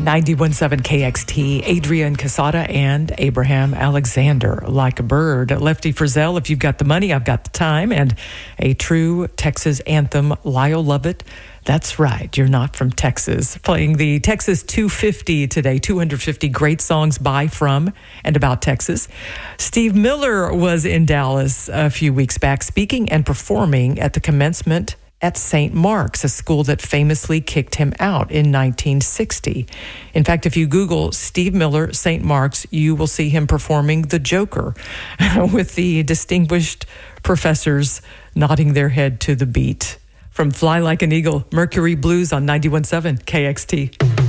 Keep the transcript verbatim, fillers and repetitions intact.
ninety-one point seven K X T, Adrian Casada and Abraham Alexander, Like a Bird. Lefty Frizzell, If You've Got the Money, I've Got the Time, and a true Texas anthem, Lyle Lovett. That's right, you're not from Texas. Playing the Texas two fifty today, two hundred fifty great songs by, from, and about Texas. Steve Miller was in Dallas a few weeks back speaking and performing at the commencement at Saint Mark's, a school that famously kicked him out in nineteen sixty. In fact, if you Google Steve Miller, Saint Mark's, you will see him performing the Joker with the distinguished professors nodding their head to the beat. From Fly Like an Eagle, Mercury Blues on ninety-one point seven K X T.